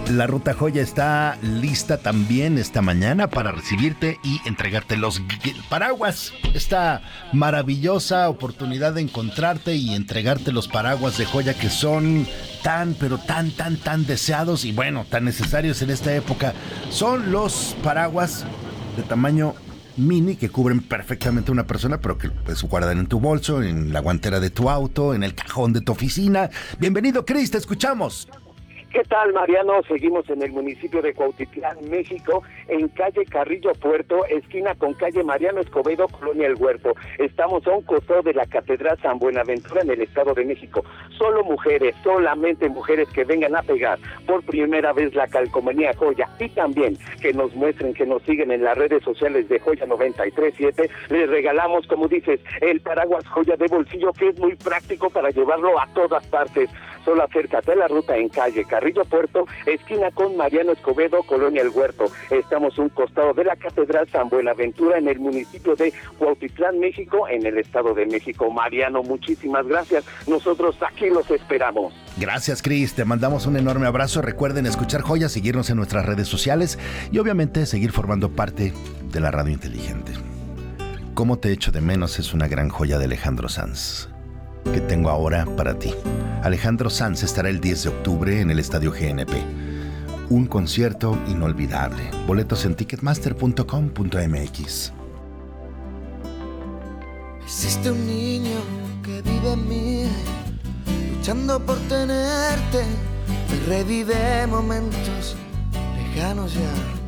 La Ruta Joya está lista también esta mañana para recibirte y entregarte los paraguas. Esta maravillosa oportunidad de encontrarte y entregarte los paraguas de joya que son pero tan deseados y bueno, tan necesarios en esta época. Son los paraguas de tamaño mini que cubren perfectamente a una persona, pero que puedes guardar en tu bolso, en la guantera de tu auto, en el cajón de tu oficina. Bienvenido, Cris, te escuchamos. ¿Qué tal, Mariano? Seguimos en el municipio de Cuautitlán, México, en calle Carrillo Puerto, esquina con calle Mariano Escobedo, Colonia El Huerto. Estamos a un costado de la Catedral San Buenaventura en el Estado de México. Solo mujeres, solamente mujeres que vengan a pegar por primera vez la calcomanía Joya y también que nos muestren, que nos siguen en las redes sociales de Joya 937. Les regalamos, como dices, el paraguas Joya de bolsillo, que es muy práctico para llevarlo a todas partes. Solo acércate a la ruta en calle Carrillo Puerto, esquina con Mariano Escobedo, Colonia El Huerto. Estamos a un costado de la Catedral San Buenaventura en el municipio de Cuautitlán, México, en el Estado de México. Mariano, muchísimas gracias. Nosotros aquí los esperamos. Gracias, Cris. Te mandamos un enorme abrazo. Recuerden escuchar Joya, seguirnos en nuestras redes sociales y obviamente seguir formando parte de la radio inteligente. Cómo te echo de menos es una gran joya de Alejandro Sanz que tengo ahora para ti. Alejandro Sanz estará el 10 de octubre en el Estadio GNP. Un concierto inolvidable. Boletos en ticketmaster.com.mx. Existe un niño que vive en mí, luchando por tenerte, que revive momentos lejanos ya.